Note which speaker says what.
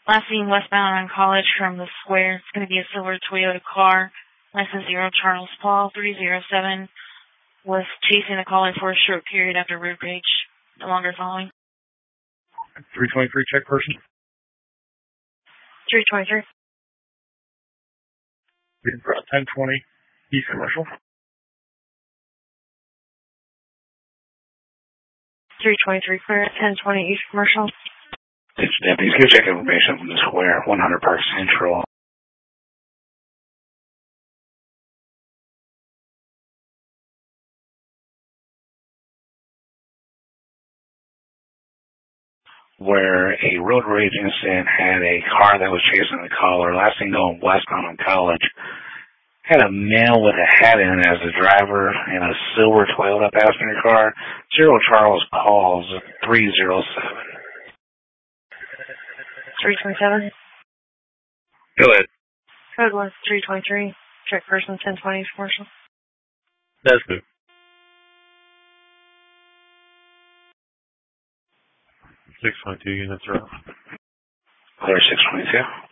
Speaker 1: Last seen westbound on College from the square. It's going to be a silver Toyota car. License 0 Charles Paul 307. Was chasing the caller for a short period after road rage. No longer following.
Speaker 2: 323 check person.
Speaker 1: 323.
Speaker 2: 1020 East Commercial.
Speaker 1: 323 clear. 1020 East Commercial.
Speaker 3: Deputies, give check information from the square. 100 Park Central. Where a road rage incident had a car that was chasing the caller. Last thing going westbound on College. Had a male with a hat in as the driver in a silver Toyota passenger car. 0 Charles Paul 307.
Speaker 1: 327.
Speaker 3: Go ahead.
Speaker 1: Code was 323. Check person 1020 Commercial.
Speaker 2: That's good. 622 units are up.
Speaker 3: Clear 622.